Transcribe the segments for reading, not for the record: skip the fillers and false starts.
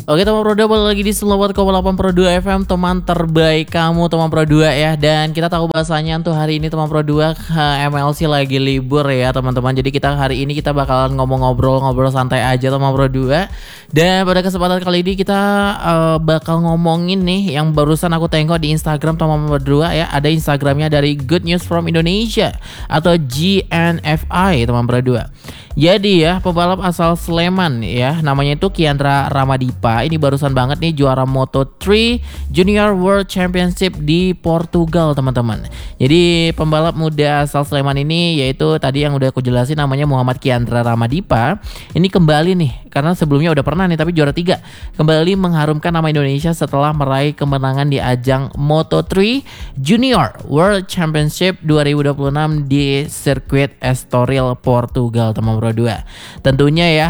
Oke teman Pro 2, balik lagi di 98,8 Pro 2 FM, teman terbaik kamu teman Pro 2 ya. Dan kita tahu bahasanya tuh hari ini teman Pro 2 MLC lagi libur ya teman-teman. Jadi hari ini kita bakalan ngobrol santai aja teman Pro 2. Dan pada kesempatan kali ini kita bakal ngomongin nih yang barusan aku tengok di Instagram teman Pro 2 ya. Ada Instagramnya dari Good News from Indonesia atau GNFI teman Pro 2. Jadi ya, pembalap asal Sleman ya, namanya itu Kiandra Ramadipa. Ini barusan banget nih juara Moto3 Junior World Championship di Portugal teman-teman. Jadi pembalap muda asal Sleman ini yaitu tadi yang udah aku jelasin namanya Muhammad Kiandra Ramadipa. Ini kembali nih, karena sebelumnya udah pernah nih tapi juara 3. Kembali mengharumkan nama Indonesia setelah meraih kemenangan di ajang Moto3 Junior World Championship 2026 di sirkuit Estoril, Portugal teman Pro 2. Tentunya ya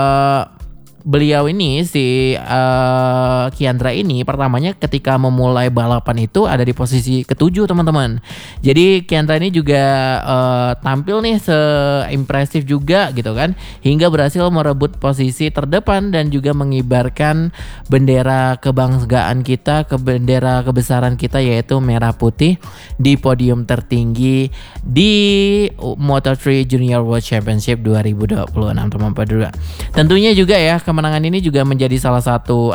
beliau ini si Kiandra ini pertamanya ketika memulai balapan itu ada di posisi ke-7 teman-teman. Jadi Kiandra ini juga tampil nih seimpresif juga gitu kan, hingga berhasil merebut posisi terdepan dan juga mengibarkan bendera kebanggaan kita, ke bendera kebesaran kita yaitu merah putih di podium tertinggi di Moto3 Junior World Championship 2026 teman Pro 2. Tentunya juga ya kemenangan ini juga menjadi salah satu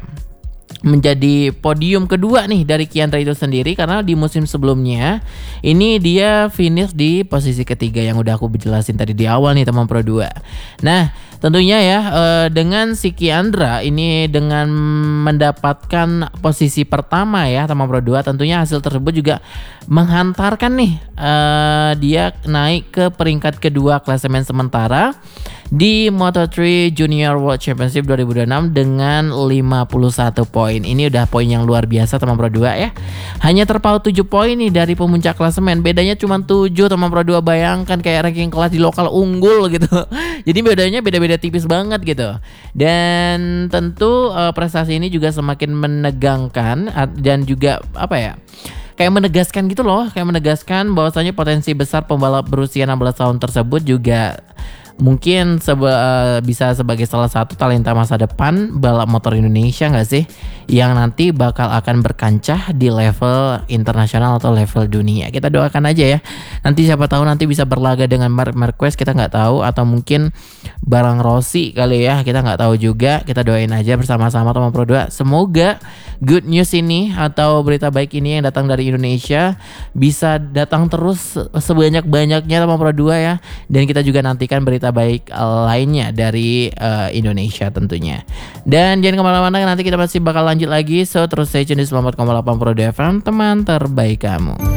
menjadi podium kedua nih dari Kiandra itu sendiri, karena di musim sebelumnya ini dia finish di posisi ketiga yang udah aku jelasin tadi di awal nih teman Pro 2. Nah tentunya ya dengan si Kiandra ini dengan mendapatkan posisi pertama ya teman Pro 2, tentunya hasil tersebut juga menghantarkan nih dia naik ke peringkat kedua klasemen sementara di Moto3 Junior World Championship 2026 dengan 51 poin. Ini udah poin yang luar biasa teman Pro 2 ya. Hanya terpaut 7 poin nih dari pemuncak klasemen. Bedanya cuma 7 teman Pro 2. Bayangkan kayak ranking kelas di lokal unggul gitu. Jadi bedanya beda-beda tipis banget gitu. Dan tentu prestasi ini juga semakin menegangkan dan juga kayak menegaskan gitu loh, kayak menegaskan bahwasanya potensi besar pembalap berusia 16 tahun tersebut juga mungkin bisa sebagai salah satu talenta masa depan balap motor Indonesia nggak sih, yang nanti bakal akan berkancah di level internasional atau level dunia. Kita doakan aja ya, nanti siapa tahu nanti bisa berlaga dengan Marc Marquez, kita nggak tahu, atau mungkin Barang Rossi kali ya, kita nggak tahu juga. Kita doain aja bersama-sama teman Pro 2, semoga good news ini atau berita baik ini yang datang dari Indonesia bisa datang terus sebanyak-banyaknya teman Pro 2 ya. Dan kita juga nantikan berita baik lainnya dari Indonesia tentunya. Dan jangan kemana-mana, nanti kita masih bakal lanjut lagi. So terus stay tune di 98,8 Pro 2 FM, teman terbaik kamu.